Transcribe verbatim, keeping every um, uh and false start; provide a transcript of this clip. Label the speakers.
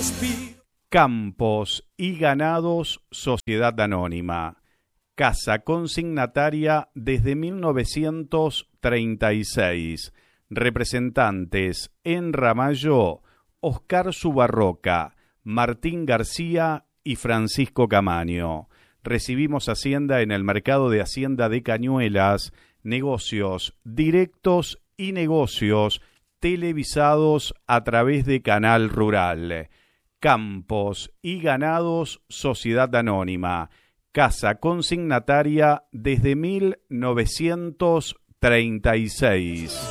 Speaker 1: Campos y Ganados Sociedad Anónima. Casa consignataria desde mil novecientos treinta y seis. Representantes en Ramallo, Oscar Subarroca, Martín García y Francisco Camaño. Recibimos Hacienda en el Mercado de Hacienda de Cañuelas, negocios directos y negocios televisados a través de Canal Rural. Campos y Ganados Sociedad Anónima. Casa consignataria desde mil novecientos treinta y seis.